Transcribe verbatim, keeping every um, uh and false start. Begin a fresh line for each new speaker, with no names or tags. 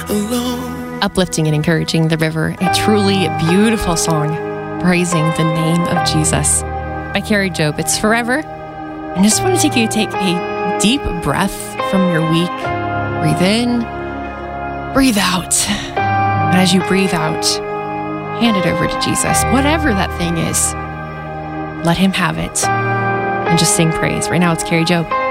alone.
Uplifting and encouraging the river, a truly beautiful song praising the name of Jesus by Kari Jobe. It's forever. And I just want to take you to take a deep breath from your week. Breathe in, breathe out. And as you breathe out, hand it over to Jesus. Whatever that thing is, let him have it. And just sing praise. Right now it's Kari Jobe.